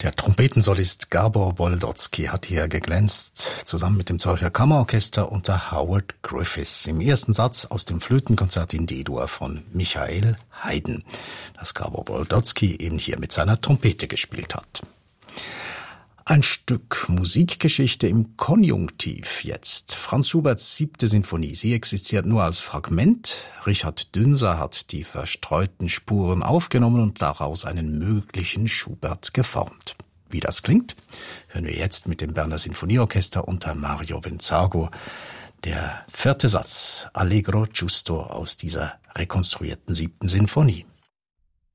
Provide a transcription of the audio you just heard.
Der Trompetensolist Gabor Boldocky hat hier geglänzt, zusammen mit dem Zürcher Kammerorchester unter Howard Griffiths im ersten Satz aus dem Flötenkonzert in D-Dur von Michael Haydn, das Gabor Boldocky eben hier mit seiner Trompete gespielt hat. Ein Stück Musikgeschichte im Konjunktiv jetzt. Franz Schuberts 7. Sinfonie. Sie existiert nur als Fragment. Richard Dünser hat die verstreuten Spuren aufgenommen und daraus einen möglichen Schubert geformt. Wie das klingt, hören wir jetzt mit dem Berner Sinfonieorchester unter Mario Venzago. Der 4. Satz, Allegro Giusto aus dieser rekonstruierten 7. Sinfonie.